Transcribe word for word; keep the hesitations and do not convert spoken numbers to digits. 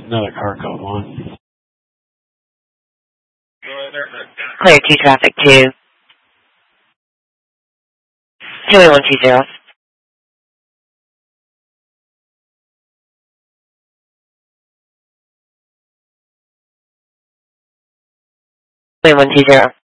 Another car code one. Clear two traffic two. two one two zero. two one two zero.